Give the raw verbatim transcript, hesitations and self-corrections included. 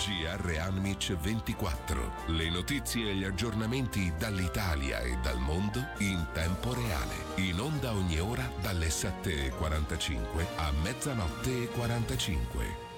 G R Amic ventiquattro. Le notizie e gli aggiornamenti dall'Italia e dal mondo in tempo reale. In onda ogni ora dalle sette e quarantacinque a mezzanotte e quarantacinque.